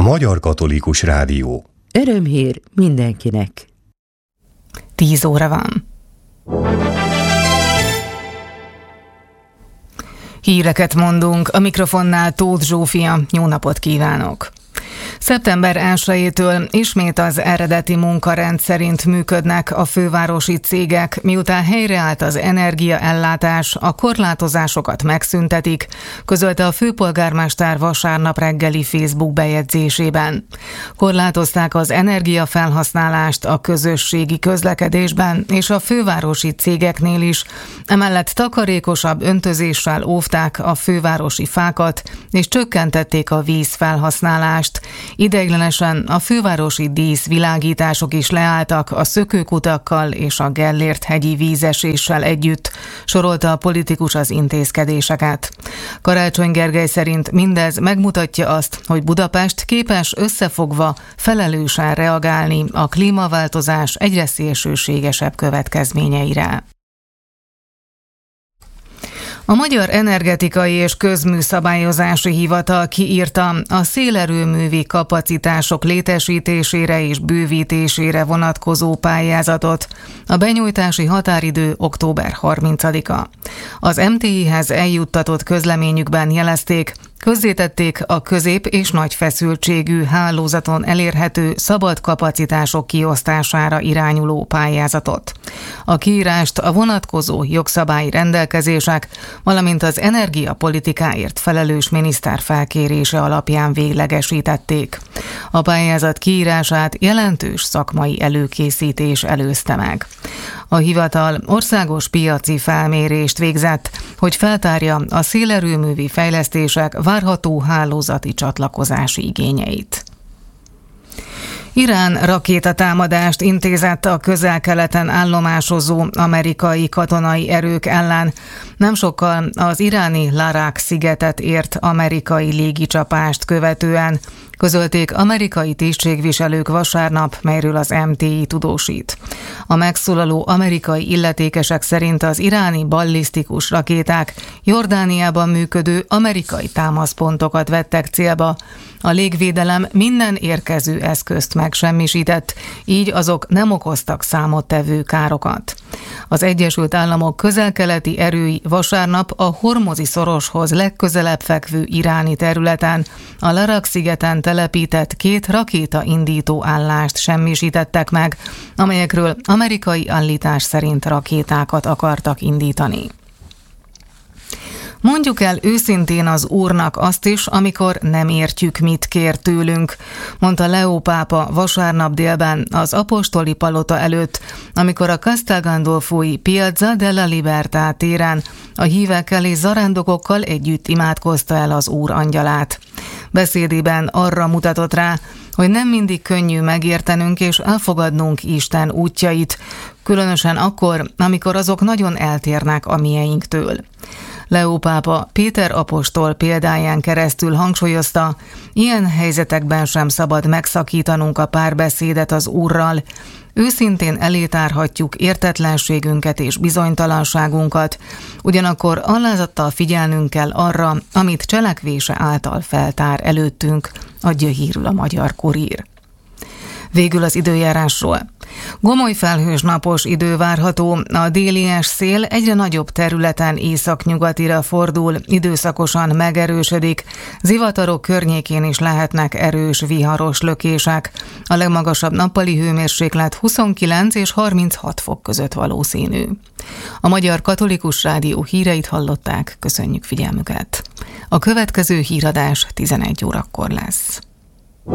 Magyar Katolikus Rádió. Örömhír mindenkinek. 10 óra van. Híreket mondunk, a mikrofonnál Tóth Zsófia, jó napot kívánok! Szeptember 1-től ismét az eredeti munkarend szerint működnek a fővárosi cégek, miután helyreállt az energiaellátás, a korlátozásokat megszüntetik, közölte a főpolgármester vasárnap reggeli Facebook bejegyzésében. Korlátozták az energiafelhasználást a közösségi közlekedésben és a fővárosi cégeknél is, emellett takarékosabb öntözéssel óvták a fővárosi fákat, és csökkentették a vízfelhasználást. Ideiglenesen a fővárosi díszvilágítások is leálltak a szökőkutakkal és a Gellért-hegyi vízeséssel együtt, sorolta a politikus az intézkedéseket. Karácsony Gergely szerint mindez megmutatja azt, hogy Budapest képes összefogva felelősen reagálni a klímaváltozás egyre szélsőségesebb következményeire. A Magyar Energetikai és Közműszabályozási Hivatal kiírta a szélerőművi kapacitások létesítésére és bővítésére vonatkozó pályázatot. A benyújtási határidő október 30-a. Az MTI-hez eljuttatott közleményükben jelezték, közzétették a közép- és nagy feszültségű hálózaton elérhető szabad kapacitások kiosztására irányuló pályázatot. A kiírást a vonatkozó jogszabályi rendelkezések, valamint az energiapolitikáért felelős miniszter felkérése alapján véglegesítették. A pályázat kiírását jelentős szakmai előkészítés előzte meg. A hivatal országos piaci felmérést végzett, hogy feltárja a szélerőművi fejlesztések várható hálózati csatlakozási igényeit. Irán rakétatámadást intézett a Közel-Keleten állomásozó amerikai katonai erők ellen. Nem sokkal az iráni Larak szigetet ért amerikai légicsapást követően, közölték amerikai tisztségviselők vasárnap, melyről az MTI tudósít. A megszólaló amerikai illetékesek szerint az iráni ballisztikus rakéták Jordániában működő amerikai támaszpontokat vettek célba. A légvédelem minden érkező eszközt megsemmisített, így azok nem okoztak számottevő károkat. Az Egyesült Államok közel-keleti erői vasárnap a Hormozi-szoroshoz legközelebb fekvő iráni területen, a Larak-szigeten telepített 2 rakétaindító állást semmisítettek meg, amelyekről amerikai állítás szerint rakétákat akartak indítani. Mondjuk el őszintén az Úrnak azt is, amikor nem értjük, mit kér tőlünk, mondta Leó pápa vasárnap délben az apostoli palota előtt, amikor a Castel Gandolfói Piazza della Libertà téren a hívekkel és zarándokokkal együtt imádkozta el az Úr angyalát. Beszédében arra mutatott rá, hogy nem mindig könnyű megértenünk és elfogadnunk Isten útjait, különösen akkor, amikor azok nagyon eltérnek a mieinktől. Leó pápa Péter apostol példáján keresztül hangsúlyozta, ilyen helyzetekben sem szabad megszakítanunk a párbeszédet az Úrral, őszintén elétárhatjuk értetlenségünket és bizonytalanságunkat, ugyanakkor alázattal figyelnünk kell arra, amit cselekvése által feltár előttünk, adja hírül a Magyar Kurír. Végül az időjárásról. Gomoly felhős napos idő várható, a délies szél egyre nagyobb területen északnyugatira fordul, időszakosan megerősödik, zivatarok környékén is lehetnek erős viharos lökések. A legmagasabb nappali hőmérséklet 29 és 36 fok között valószínű. A Magyar Katolikus Rádió híreit hallották, köszönjük figyelmüket. A következő híradás 11 órakor lesz.